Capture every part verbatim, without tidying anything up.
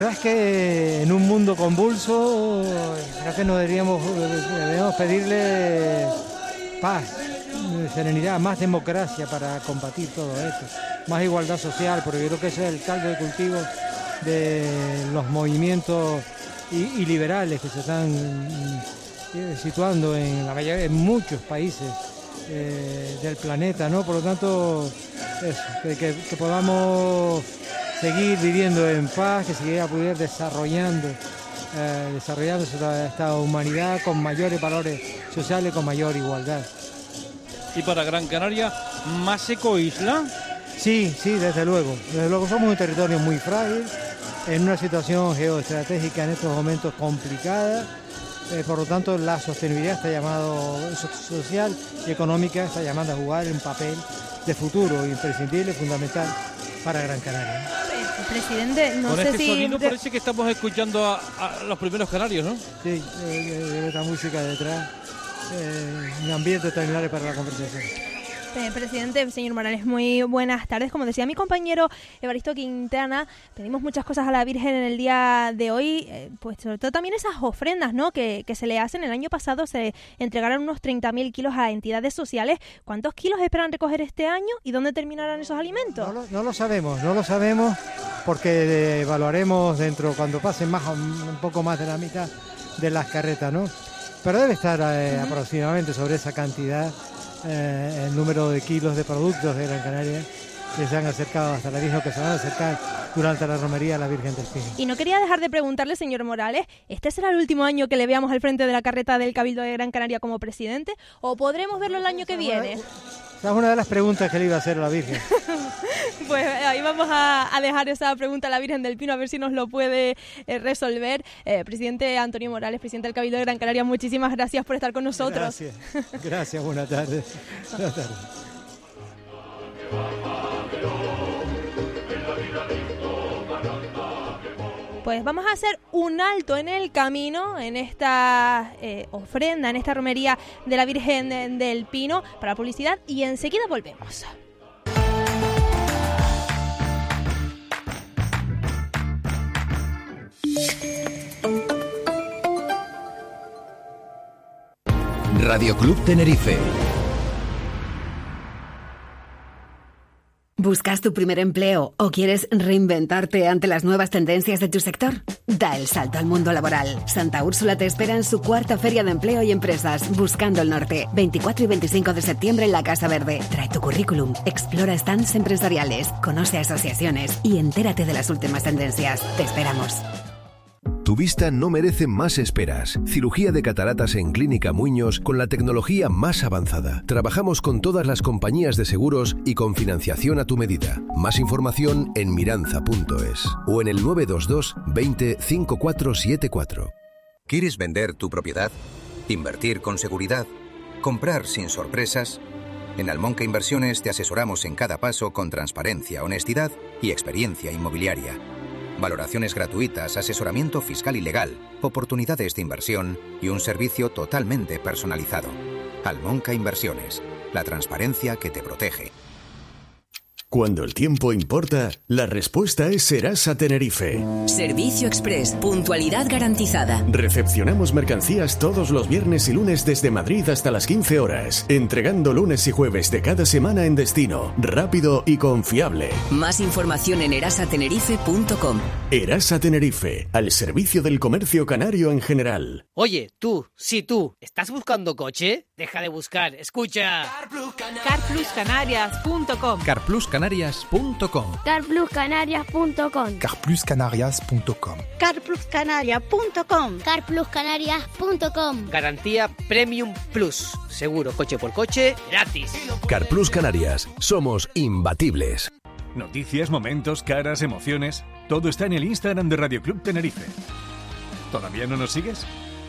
La verdad es que en un mundo convulso, creo que no deberíamos, deberíamos pedirle paz, serenidad, más democracia para combatir todo esto, más igualdad social, porque yo creo que ese es el caldo de cultivo de los movimientos y, y liberales que se están eh, situando en, la mayoría, en muchos países eh, del planeta, ¿no? Por lo tanto, eso, que, que, que podamos seguir viviendo en paz, que se pudiera desarrollando, eh, desarrollando esta, esta humanidad con mayores valores sociales, con mayor igualdad. ¿Y para Gran Canaria, más ecoisla? Sí, sí, desde luego. Desde luego somos un territorio muy frágil, en una situación geoestratégica en estos momentos complicada. Eh, por lo tanto, la sostenibilidad está llamado, social y económica está llamada a jugar un papel de futuro imprescindible, fundamental para Gran Canaria. Presidente, no Con sé este si... sonido parece que estamos escuchando a, a los primeros canarios, ¿no? Sí, eh, esta música detrás, eh, un ambiente extraordinario para la conversación. Eh, presidente, señor Morales, muy buenas tardes. Como decía mi compañero Evaristo Quintana, pedimos muchas cosas a la Virgen en el día de hoy, eh, pues sobre todo también esas ofrendas, ¿no?, que, que se le hacen. El año pasado se entregaron unos treinta mil kilos a entidades sociales. ¿Cuántos kilos esperan recoger este año y dónde terminarán esos alimentos? No lo, no lo sabemos, no lo sabemos porque evaluaremos dentro, cuando pasen más un poco más de la mitad de las carretas, ¿no? Pero debe estar eh, uh-huh. aproximadamente sobre esa cantidad. Eh, el número de kilos de productos de Gran Canaria que se han acercado hasta la Virgen, que se van a acercar durante la romería a la Virgen del Pino. Y no quería dejar de preguntarle, señor Morales, ¿este será el último año que le veamos al frente de la carreta del Cabildo de Gran Canaria como presidente? ¿O podremos verlo el año que viene? Esa es una de las preguntas que le iba a hacer a la Virgen. Pues ahí vamos a, a dejar esa pregunta a la Virgen del Pino, a ver si nos lo puede eh, resolver. Eh, presidente Antonio Morales, presidente del Cabildo de Gran Canaria, muchísimas gracias por estar con nosotros. Gracias, gracias, buenas tardes. Buenas tardes. Pues vamos a hacer un alto en el camino, en esta eh, ofrenda, en esta romería de la Virgen de, del Pino, para publicidad, y enseguida volvemos. Radio Club Tenerife. ¿Buscas tu primer empleo o quieres reinventarte ante las nuevas tendencias de tu sector? Da el salto al mundo laboral. Santa Úrsula te espera en su cuarta Feria de Empleo y Empresas, Buscando el Norte, veinticuatro y veinticinco de septiembre en la Casa Verde. Trae tu currículum, explora stands empresariales, conoce asociaciones y entérate de las últimas tendencias. Te esperamos. Tu vista no merece más esperas. Cirugía de cataratas en Clínica Muñoz con la tecnología más avanzada. Trabajamos con todas las compañías de seguros y con financiación a tu medida. Más información en miranza punto es o en el nueve dos dos veinte cincuenta y cuatro setenta y cuatro. ¿Quieres vender tu propiedad? ¿Invertir con seguridad? ¿Comprar sin sorpresas? En Almonca Inversiones te asesoramos en cada paso con transparencia, honestidad y experiencia inmobiliaria. Valoraciones gratuitas, asesoramiento fiscal y legal, oportunidades de inversión y un servicio totalmente personalizado. Almonca Inversiones, la transparencia que te protege. Cuando el tiempo importa, la respuesta es Serasa Tenerife. Servicio Express, puntualidad garantizada. Recepcionamos mercancías todos los viernes y lunes desde Madrid hasta las quince horas, entregando lunes y jueves de cada semana en destino, rápido y confiable. Más información en erasa tenerife punto com. Erasa Tenerife, al servicio del comercio canario en general. Oye, tú, sí tú, ¿estás buscando coche? Deja de buscar, escucha. carplus canarias punto com. carplus canarias punto com. carplus canarias punto com. carplus canarias punto com. carplus canarias punto com. carplus canarias punto com. Garantía Premium Plus. Seguro coche por coche, gratis. Carplus Canarias. Somos imbatibles. Noticias, momentos, caras, emociones. Todo está en el Instagram de Radio Club Tenerife. ¿Todavía no nos sigues?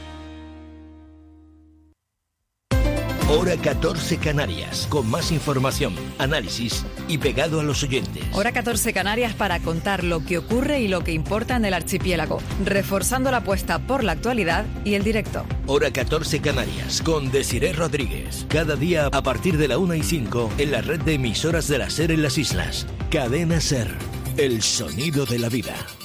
Hora catorce Canarias, con más información, análisis y pegado a los oyentes. Hora catorce Canarias para contar lo que ocurre y lo que importa en el archipiélago, reforzando la apuesta por la actualidad y el directo. Hora catorce Canarias, con Desiré Rodríguez. Cada día a partir de la una y cinco en la red de emisoras de la SER en las islas. Cadena SER, el sonido de la vida.